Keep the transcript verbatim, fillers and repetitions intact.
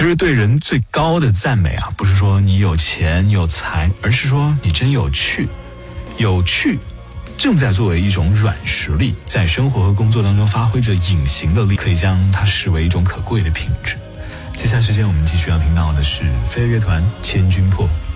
其实对人最高的赞美啊，不是说你有钱有才，而是说你真有趣。有趣正在作为一种软实力，在生活和工作当中发挥着隐形的力，可以将它视为一种可贵的品质。接下来时间我们继续要听到的是飞儿乐团千钧破。